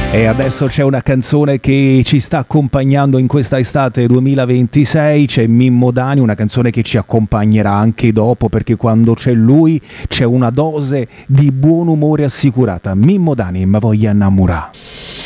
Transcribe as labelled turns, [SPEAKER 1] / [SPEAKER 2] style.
[SPEAKER 1] E adesso c'è una canzone che ci sta accompagnando in questa estate 2026, c'è Mimmo Dani, una canzone che ci accompagnerà anche dopo, perché quando c'è lui c'è una dose di buon umore assicurata. Mimmo Dani, ma voglia innamorare.